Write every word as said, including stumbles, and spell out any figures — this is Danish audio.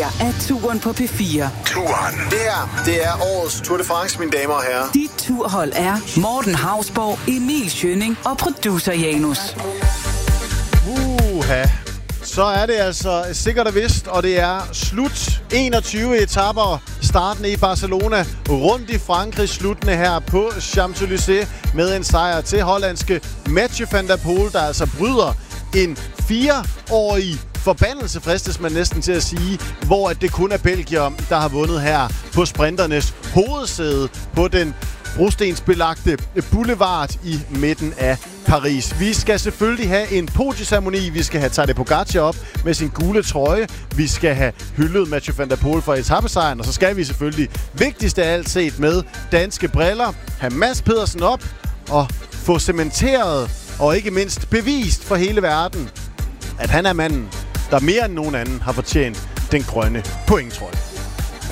her er turen på P fire. Turen. Det her, det er årets Tour de France, mine damer og herrer. Dit turhold er Morten Hausborg, Emil Schønning og producer Janus. Uha. Så er det altså sikkert og vist, og det er slut. enogtyve etaper startende i Barcelona, rundt i Frankrig, sluttende her på Champs-Élysées med en sejr til hollandske Mathieu van der Poel, der altså bryder en fireårig forbandelse, fristes man næsten til at sige, hvor at det kun er Belgium, der har vundet her på sprinternes hovedsæde på den brostensbelagte boulevard i midten af Paris. Vi skal selvfølgelig have en podieceremoni. Vi skal have Tadej Pogacar op med sin gule trøje. Vi skal have hyldet Mathieu van der Poel for etapesejren. Og så skal vi selvfølgelig, vigtigst af alt set med danske briller, have Mads Pedersen op og få cementeret og ikke mindst bevist for hele verden, at han er manden, der mere end nogen anden har fortjent den grønne pointtrøje.